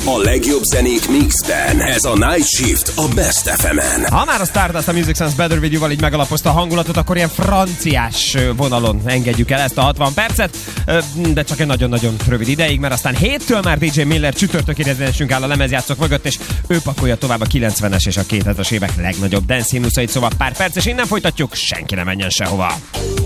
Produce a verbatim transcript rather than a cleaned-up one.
A legjobb zenék mixben. Ez a Night Shift a Best ef emen. Ha már a Stardust a Music Sounds Better With You-val így megalapozta a hangulatot, akkor ilyen franciás vonalon engedjük el ezt a hatvan percet, de csak egy nagyon-nagyon rövid ideig, mert aztán héttől már dé dzsé Miller csütörtöki rezidensünk áll a lemezjátszók mögött, és ő pakolja tovább a kilencvenes és a kétezres évek legnagyobb dance himnuszait, szóval pár perc, és innen folytatjuk, senki ne menjen sehova.